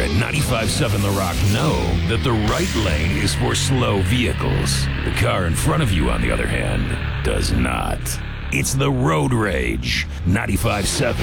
at 95.7 The Rock know that the right lane is for slow vehicles. The car in front of you, on the other hand, does not. It's the Road Rage, 95.7